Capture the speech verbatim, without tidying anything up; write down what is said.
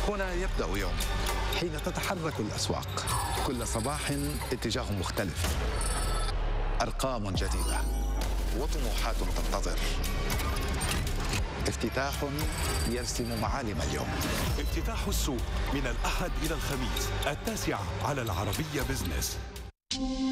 هنا يبدأ يوم حين تتحرك الأسواق، كل صباح اتجاه مختلف، أرقام جديدة وطموحات تنتظر، افتتاح يرسم معالم اليوم. افتتاح السوق من الأحد إلى الخميس التاسعة على العربية بزنس.